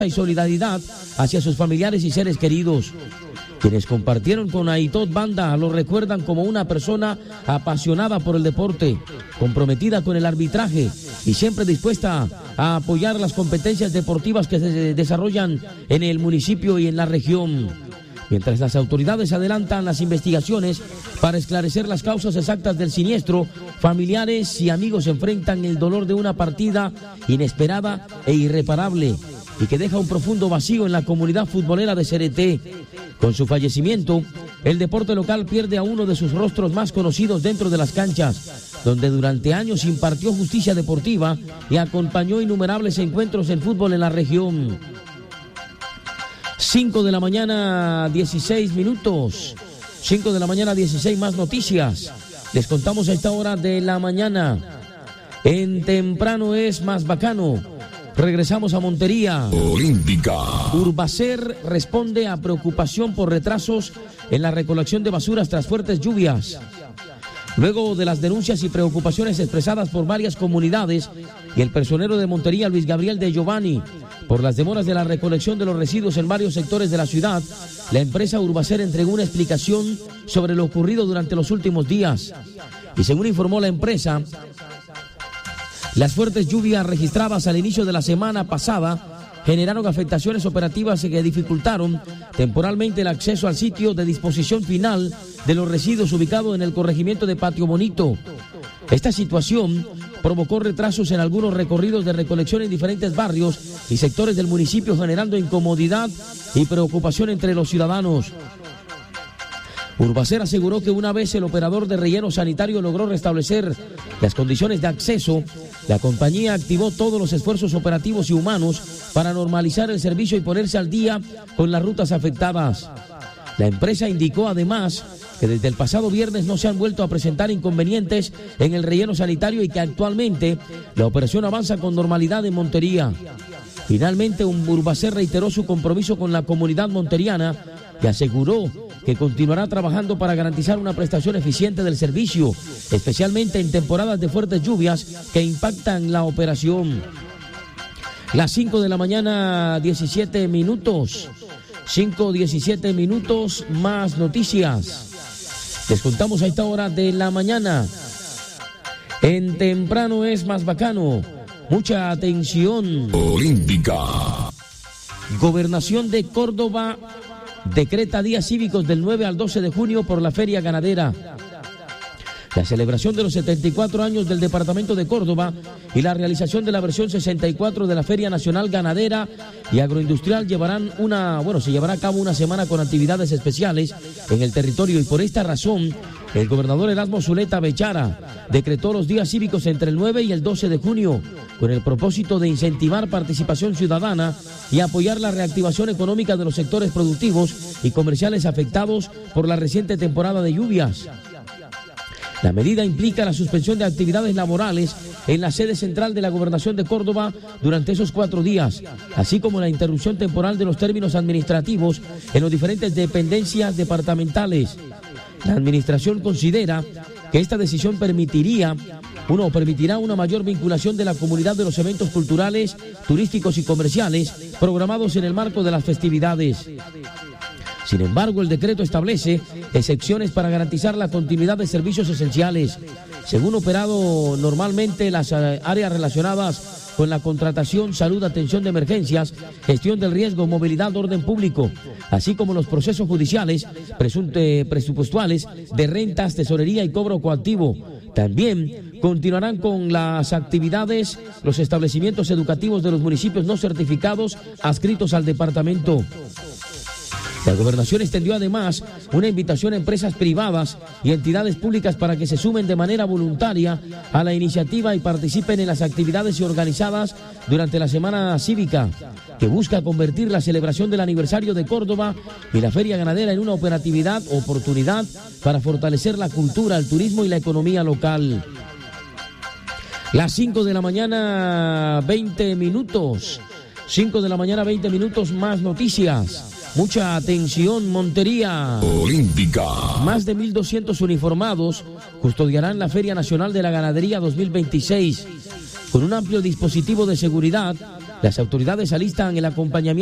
y solidaridad hacia sus familiares y seres queridos. Quienes compartieron con Aitot Banda lo recuerdan como una persona apasionada por el deporte, comprometida con el arbitraje y siempre dispuesta a apoyar las competencias deportivas que se desarrollan en el municipio y en la región. Mientras las autoridades adelantan las investigaciones para esclarecer las causas exactas del siniestro, familiares y amigos enfrentan el dolor de una partida inesperada e irreparable y que deja un profundo vacío en la comunidad futbolera de Cereté. Con su fallecimiento, el deporte local pierde a uno de sus rostros más conocidos dentro de las canchas, donde durante años impartió justicia deportiva y acompañó innumerables encuentros en fútbol en la región. 5 de la mañana, 16 minutos. 5 de la mañana, 16 más noticias. Les contamos a esta hora de la mañana. En Temprano es más bacano. Regresamos a Montería. Olímpica. Urbacer responde a preocupación por retrasos en la recolección de basuras tras fuertes lluvias. Luego de las denuncias y preocupaciones expresadas por varias comunidades y el personero de Montería, Luis Gabriel de Giovanni, por las demoras de la recolección de los residuos en varios sectores de la ciudad, la empresa Urbacer entregó una explicación sobre lo ocurrido durante los últimos días. Y según informó la empresa, las fuertes lluvias registradas al inicio de la semana pasada generaron afectaciones operativas que dificultaron temporalmente el acceso al sitio de disposición final de los residuos ubicado en el corregimiento de Patio Bonito. Esta situación provocó retrasos en algunos recorridos de recolección en diferentes barrios y sectores del municipio, generando incomodidad y preocupación entre los ciudadanos. Urbacer aseguró que una vez el operador de relleno sanitario logró restablecer las condiciones de acceso, la compañía activó todos los esfuerzos operativos y humanos para normalizar el servicio y ponerse al día con las rutas afectadas. La empresa indicó además que desde el pasado viernes no se han vuelto a presentar inconvenientes en el relleno sanitario y que actualmente la operación avanza con normalidad en Montería. Finalmente, Urbacer reiteró su compromiso con la comunidad monteriana y aseguró que continuará trabajando para garantizar una prestación eficiente del servicio, especialmente en temporadas de fuertes lluvias que impactan la operación. Las 5 de la mañana, 17 minutos. 5:17 minutos, más noticias. Les contamos a esta hora de la mañana. En Temprano es más bacano. Mucha atención. Olímpica. Gobernación de Córdoba decreta días cívicos del 9 al 12 de junio por la Feria Ganadera. La celebración de los 74 años del departamento de Córdoba y la realización de la versión 64 de la Feria Nacional Ganadera y Agroindustrial se llevará a cabo una semana con actividades especiales en el territorio, y por esta razón el gobernador Erasmo Zuleta Bechara decretó los días cívicos entre el 9 y el 12 de junio con el propósito de incentivar participación ciudadana y apoyar la reactivación económica de los sectores productivos y comerciales afectados por la reciente temporada de lluvias. La medida implica la suspensión de actividades laborales en la sede central de la Gobernación de Córdoba durante esos 4 días, así como la interrupción temporal de los términos administrativos en las diferentes dependencias departamentales. La administración considera que esta decisión permitirá una mayor vinculación de la comunidad de los eventos culturales, turísticos y comerciales programados en el marco de las festividades. Sin embargo, el decreto establece excepciones para garantizar la continuidad de servicios esenciales, según operado normalmente las áreas relacionadas con la contratación, salud, atención de emergencias, gestión del riesgo, movilidad, orden público, así como los procesos judiciales, presupuestales, de rentas, tesorería y cobro coactivo. También continuarán con las actividades los establecimientos educativos de los municipios no certificados adscritos al departamento. La gobernación extendió además una invitación a empresas privadas y entidades públicas para que se sumen de manera voluntaria a la iniciativa y participen en las actividades organizadas durante la Semana Cívica, que busca convertir la celebración del aniversario de Córdoba y la Feria Ganadera en una oportunidad para fortalecer la cultura, el turismo y la economía local. Las 5 de la mañana, 20 minutos. 5 de la mañana, 20 minutos, más noticias. Mucha atención, Montería. Olímpica. Más de 1.200 uniformados custodiarán la Feria Nacional de la Ganadería 2026. Con un amplio dispositivo de seguridad, Las autoridades alistan el acompañamiento